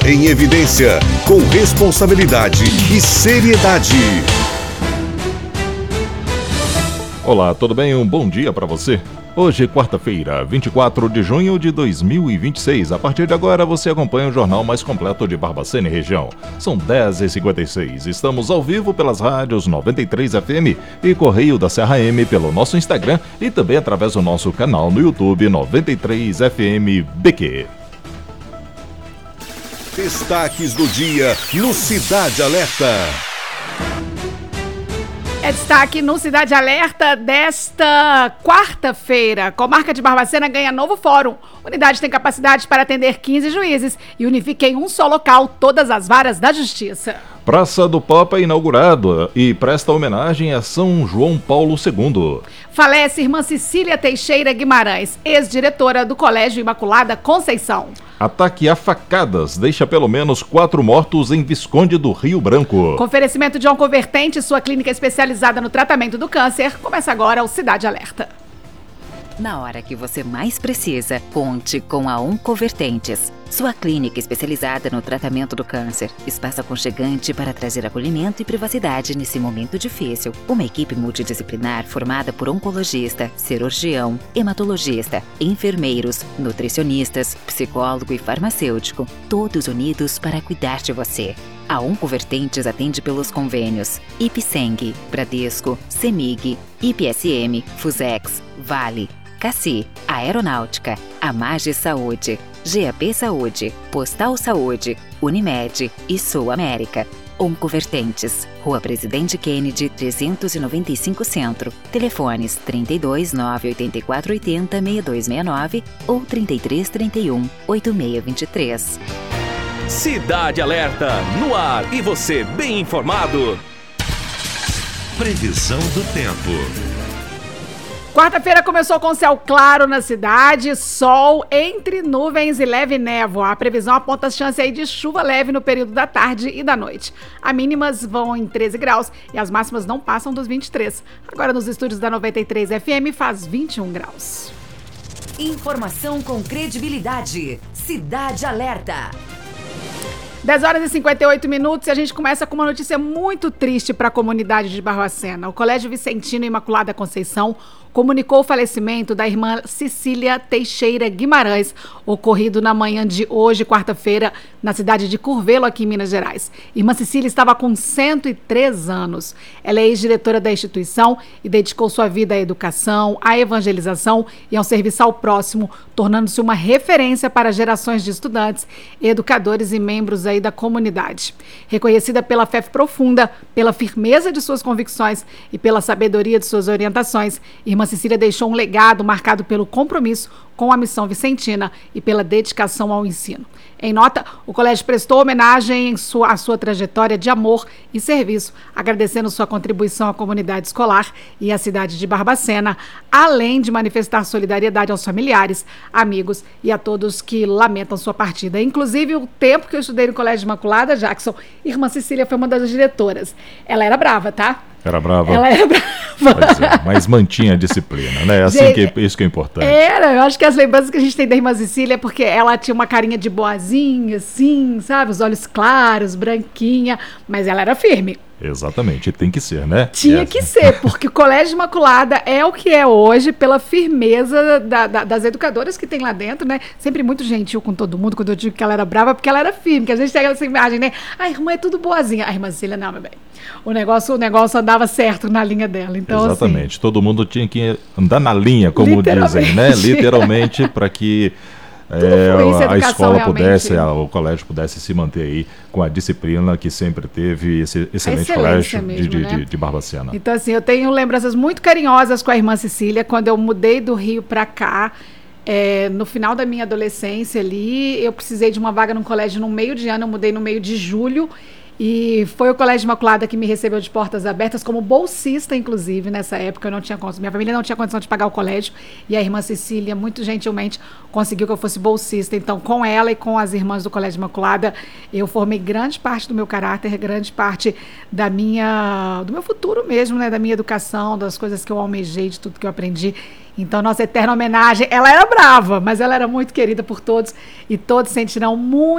Em evidência, com responsabilidade e seriedade. Olá, tudo bem? Um bom dia para você. Hoje, quarta-feira, 24 de junho de 2026. A partir de agora, você acompanha o jornal mais completo de Barbacena e região. São 10h56. Estamos ao vivo pelas rádios 93 FM e Correio da Serra M pelo nosso Instagram e também através do nosso canal no YouTube 93 FM BQ. Destaques do dia no Cidade Alerta. É destaque no Cidade Alerta desta quarta-feira. Comarca de Barbacena ganha novo fórum. Unidade tem capacidade para atender 15 juízes e unifica em um só local todas as varas da Justiça. Praça do Papa inaugurada e presta homenagem a São João Paulo II. Falece irmã Cecília Teixeira Guimarães, ex-diretora do Colégio Imaculada Conceição. Ataque a facadas deixa pelo menos 4 mortos em Visconde do Rio Branco. Com oferecimento de Oncovertente, sua clínica especializada no tratamento do câncer, começa agora o Cidade Alerta. Na hora que você mais precisa, conte com a Oncovertentes, sua clínica especializada no tratamento do câncer. Espaço aconchegante para trazer acolhimento e privacidade nesse momento difícil. Uma equipe multidisciplinar formada por oncologista, cirurgião, hematologista, enfermeiros, nutricionistas, psicólogo e farmacêutico, todos unidos para cuidar de você. A Oncovertentes atende pelos convênios Ipseng, Bradesco, Semig, IPSM, Fusex, Vale, Cassi, Aeronáutica, Amage Saúde, GAP Saúde, Postal Saúde, Unimed e Sul América. Oncovertentes, Rua Presidente Kennedy, 395 Centro. Telefones 32 984 80 6269 ou 33 31 8623. Cidade Alerta, no ar e você bem informado. Previsão do tempo. Quarta-feira começou com céu claro na cidade, sol entre nuvens e leve névoa. A previsão aponta as chances aí de chuva leve no período da tarde e da noite. As mínimas vão em 13 graus e as máximas não passam dos 23. Agora nos estúdios da 93 FM faz 21 graus. Informação com credibilidade. Cidade Alerta. 10 horas e 58 minutos e a gente começa com uma notícia muito triste para a comunidade de Barbacena. O Colégio Vicentino Imaculada Conceição comunicou o falecimento da irmã Cecília Teixeira Guimarães, ocorrido na manhã de hoje, quarta-feira, na cidade de Curvelo, aqui em Minas Gerais. Irmã Cecília estava com 103 anos. Ela é ex-diretora da instituição e dedicou sua vida à educação, à evangelização e ao serviço ao próximo, tornando-se uma referência para gerações de estudantes, educadores e membros aí da comunidade. Reconhecida pela fé profunda, pela firmeza de suas convicções e pela sabedoria de suas orientações, Irmã Cecília deixou um legado marcado pelo compromisso com a missão vicentina e pela dedicação ao ensino. Em nota, o colégio prestou homenagem à sua trajetória de amor e serviço, agradecendo sua contribuição à comunidade escolar e à cidade de Barbacena, além de manifestar solidariedade aos familiares, amigos e a todos que lamentam sua partida. Inclusive, o tempo que eu estudei no Colégio Imaculada, Jackson, Irmã Cecília foi uma das diretoras. Ela era brava, tá? Era brava? Ela era brava. Mas mantinha a disciplina, né? Assim, gente, isso que é importante. Eu acho que as lembranças que a gente tem da irmã Cecília é porque ela tinha uma carinha de boazinha, assim, sabe? Os olhos claros, branquinha, mas ela era firme. Exatamente, tem que ser, né? Tinha que ser, porque o Colégio Imaculada é o que é hoje pela firmeza das educadoras que tem lá dentro, né? Sempre muito gentil com todo mundo, quando eu digo que ela era brava, porque ela era firme, que a gente tem essa imagem, né? A irmã é tudo boazinha. A irmã Cecília, não, meu bem. O negócio andava certo na linha dela. Então, exatamente, assim, todo mundo tinha que andar na linha, como dizem, né? Literalmente, para que a escola pudesse, o colégio pudesse se manter aí com a disciplina que sempre teve esse excelente colégio mesmo, né? de Barbacena. Então, assim, eu tenho lembranças muito carinhosas com a irmã Cecília. Quando eu mudei do Rio para cá, no final da minha adolescência ali, eu precisei de uma vaga num colégio no meio de ano, eu mudei no meio de julho. E foi o Colégio Imaculada que me recebeu de portas abertas como bolsista, inclusive, nessa época. Minha família não tinha condição de pagar o colégio. E a irmã Cecília, muito gentilmente, conseguiu que eu fosse bolsista. Então, com ela e com as irmãs do Colégio Imaculada, eu formei grande parte do meu caráter, grande parte do meu futuro mesmo, né? Da minha educação, das coisas que eu almejei, de tudo que eu aprendi. Então, nossa eterna homenagem. Ela era brava, mas ela era muito querida por todos. E todos sentirão muito